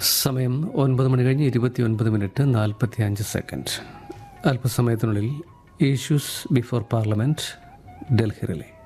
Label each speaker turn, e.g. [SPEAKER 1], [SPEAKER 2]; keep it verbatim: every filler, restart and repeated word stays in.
[SPEAKER 1] സമയം ഒൻപത് മണി കഴിഞ്ഞ് ഇരുപത്തി ഒൻപത് മിനിറ്റ് നാൽപ്പത്തി അഞ്ച് സെക്കൻഡ്. അല്പസമയത്തിനുള്ളിൽ issues before parliament Delhi relay.